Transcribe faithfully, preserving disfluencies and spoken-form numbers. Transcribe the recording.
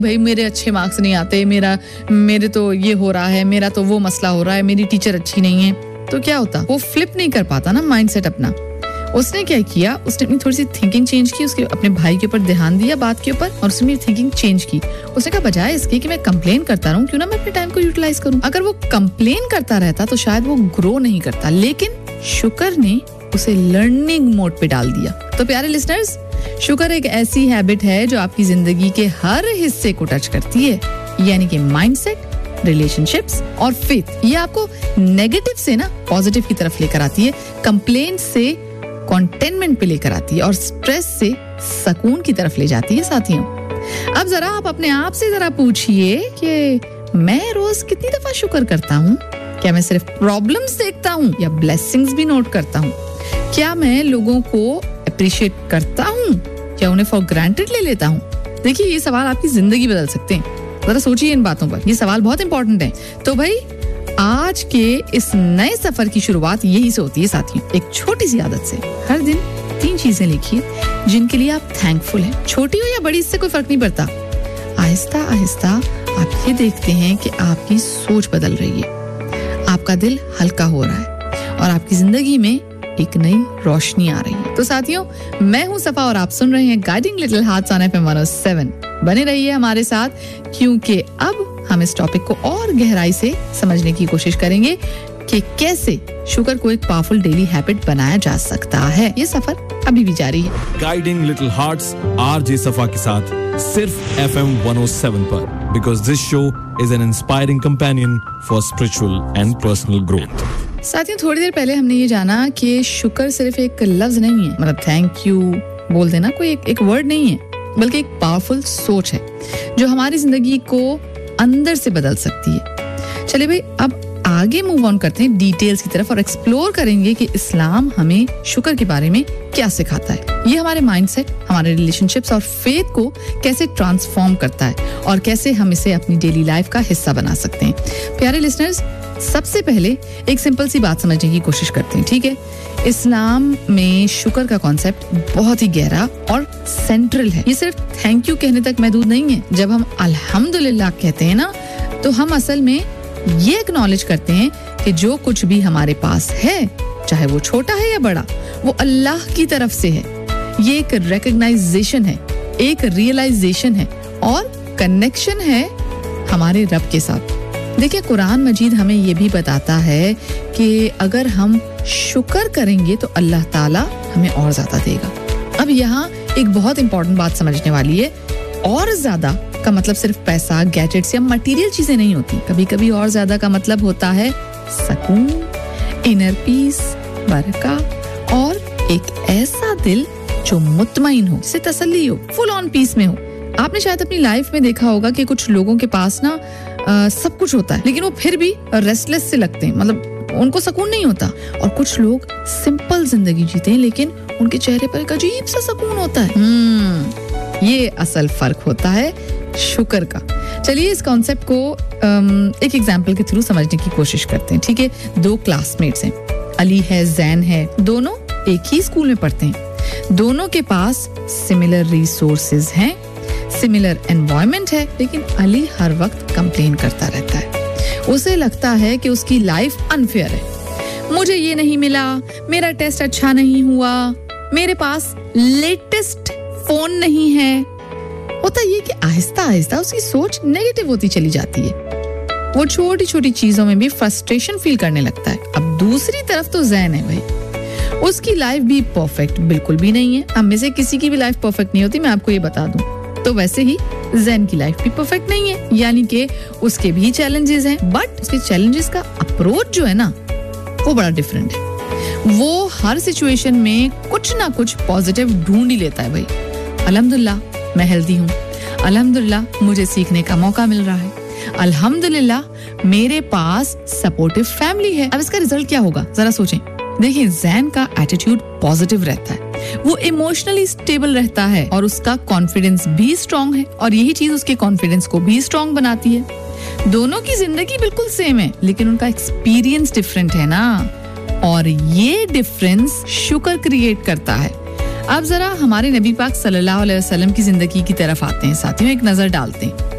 भाई मेरे अच्छे मार्क्स नहीं आते, मेरा मेरे तो ये हो रहा है, मेरा तो वो मसला हो रहा है, मेरी टीचर अच्छी नहीं है, तो क्या होता, वो फ्लिप नहीं कर पाता ना माइंडसेट अपना। उसने क्या किया, उसने अपनी थोड़ी सी थिंकिंग चेंज की, उसके अपने भाई के ऊपर ध्यान दिया बात के ऊपर, और उसने थिंकिंग चेंज की। उसने कहा बजाय इसके कि मैं कंप्लेन करता रहूं, क्यों ना मैं अपने टाइम को यूटिलाइज करूं। अगर वो कंप्लेन करता रहता तो शायद वो ग्रो नहीं करता, लेकिन शुक्र ने उसे लर्निंग मोड पे डाल दिया। तो प्यारे लिसनर्स, शुक्र एक ऐसी हैबिट है जो आपकी जिंदगी के हर हिस्से को टच करती है, यानी कि माइंडसेट, रिलेशनशिप्स और फेथ। ये आपको नेगेटिव से ना पॉजिटिव की तरफ लेकर आती है, कंप्लेंट से कंटेनमेंट पे लेकर आती है, और स्ट्रेस से सुकून की तरफ ले जाती है साथियों। अब जरा आप अपने आप से जरा पूछिए कि मैं रोज कितनी दफा शुक्र करता हूँ? क्या मैं सिर्फ प्रॉब्लम्स देखता हूँ या ब्लेसिंग्स भी नोट करता हूँ? क्या मैं लोगों को अप्रिशिएट करता हूँ या उन्हें फॉर ग्रांटेड ले लेता हूँ? देखिए, ये सवाल आपकी जिंदगी बदल सकते हैं। जरा सोचिए इन बातों पर, ये सवाल बहुत इंपॉर्टेंट है। तो भाई आज के इस नए सफर की शुरुआत यही से होती है साथियों, एक छोटी सी आदत से। हर दिन तीन चीजें लिखिए जिनके लिए आप थैंकफुल हैं, छोटी हो या बड़ी, इससे कोई फर्क नहीं पड़ता। आहिस्ता आहिस्ता आप ये देखते हैं कि आपकी सोच बदल रही है, आपका दिल हल्का हो रहा है और आपकी जिंदगी में एक नई रोशनी आ रही है। तो साथियों, मैं हूँ सफा और आप सुन रहे हैं guiding little hearts on FM one O seven. बने रहिए हमारे साथ, क्योंकि अब हम इस टॉपिक को और गहराई से समझने की कोशिश करेंगे कि कैसे शुक्र को एक पावरफुल डेली हैबिट बनाया जा सकता है। ये सफर अभी भी जारी है। गाइडिंग लिटिल हार्ट्स आरजे सफा के साथ सिर्फ एफएम वन ओ सेवन पर, because this show is an inspiring companion for spiritual and personal growth. साथियों, थोड़ी देर पहले हमने ये जाना कि शुक्र सिर्फ एक लफ्ज नहीं है, मतलब थैंक यू बोल देना कोई एक, एक वर्ड नहीं है, बल्कि एक पावरफुल सोच है जो हमारी जिंदगी को अंदर से बदल सकती है। चलिए भाई, अब आगे मूव ऑन करते हैं डिटेल्स की तरफ और एक्सप्लोर करेंगे कि इस्लाम हमें शुक्र के बारे में क्या सिखाता है। ये हमारे माइंडसेट, हमारे रिलेशनशिप्स और फेथ को कैसे ट्रांसफॉर्म करता है और कैसे हम इसे अपनी डेली लाइफ का हिस्सा बना सकते हैं। प्यारे लिसनर्स, सबसे पहले एक सिंपल सी बात समझने की कोशिश करते हैं, ठीक है? इस्लाम में शुक्र का कॉन्सेप्ट बहुत ही गहरा और सेंट्रल है। ये सिर्फ थैंक यू कहने तक महदूद नहीं है। जब हम अल्हम्दुलिल्लाह कहते हैं ना, तो हम असल में ये एक्नॉलेज करते हैं कि जो कुछ भी हमारे पास है, चाहे वो छोटा है या बड़ा, वो अल्लाह की तरफ से है। ये एक रिकग्नाइजेशन है, एक रियलाइजेशन है और कनेक्शन है हमारे रब के साथ। देखिए, कुरान मजीद हमें ये भी बताता है कि अगर हम शुक्र करेंगे तो अल्लाह ताला हमें और ज्यादा देगा। अब यहाँ एक बहुत इंपॉर्टेंट बात समझने वाली है, और ज्यादा का मतलब सिर्फ पैसा, गैजेट्स या मटेरियल चीजें नहीं होती। कभी कभी और ज्यादा का मतलब होता है सुकून, इनर पीस, बरका और एक ऐसा दिल जो मुतमईन हो, जिसे तसल्ली हो, फुल ऑन पीस में हो। आपने शायद अपनी लाइफ में देखा होगा कि कुछ लोगों के पास ना आ, सब कुछ होता है, लेकिन वो फिर भी रेस्टलेस से लगते हैं, मतलब उनको सुकून नहीं होता। और कुछ लोग सिंपल जिंदगी जीते हैं, लेकिन उनके चेहरे पर एक अजीब सा सुकून होता है। हम्म ये असल फर्क होता है शुक्र का। चलिए इस कॉन्सेप्ट को एक एग्जाम्पल के थ्रू समझने की कोशिश करते हैं, ठीक है? दो क्लासमेट्स हैं, अली है, जैन है, दोनों एक ही स्कूल में पढ़ते हैं, दोनों के पास सिमिलर रिसोर्सेज हैं, सिमिलर एनवायरनमेंट है, लेकिन अली हर वक्त कंप्लेन करता रहता है। उसे लगता है कि उसकी लाइफ अनफेयर है। मुझे ये नहीं मिला, मेरा टेस्ट अच्छा नहीं हुआ, मेरे पास लेटेस्ट फोन नहीं है। होता ये कि आहिस्ता आहिस्ता उसकी सोच नेगेटिव होती चली जाती है। वो छोटी छोटी चीजों में भी फ्रस्ट्रेशन फील करने लगता है। अब दूसरी तरफ तो जैन है भाई, उसकी लाइफ भी परफेक्ट बिल्कुल भी नहीं है। हम में से किसी की भी लाइफ परफेक्ट नहीं होती, मैं आपको ये बता दूं। तो वैसे ही जैन की लाइफ भी परफेक्ट नहीं है, यानी कि उसके भी चैलेंजेस हैं, बट उसके चैलेंजेस का अप्रोच जो है ना, वो बड़ा डिफरेंट है। वो हर सिचुएशन में कुछ ना कुछ पॉजिटिव ढूंढ ही लेता है भाई। अल्हम्दुलिल्लाह मैं हेल्दी हूँ, अल्हम्दुलिल्लाह मुझे सीखने का मौका मिल रहा है, अल्हम्दुलिल्लाह मेरे पास सपोर्टिव फैमिली है। अब इसका रिजल्ट क्या होगा जरा सोचें। देखिए, जैन का एटीट्यूड पॉजिटिव रहता है, वो इमोशनली स्टेबल रहता है और उसका कॉन्फिडेंस भी स्ट्रांग है, और यही चीज उसके कॉन्फिडेंस को भी स्ट्रांग बनाती है। दोनों की जिंदगी बिल्कुल सेम है, लेकिन उनका एक्सपीरियंस डिफरेंट है ना, और ये डिफरेंस शुक्र क्रिएट करता है। अब जरा हमारे नबी पाक सल्लल्लाहु अलैहि वसल्लम की जिंदगी की तरफ आते हैं साथियों, एक नजर डालते हैं।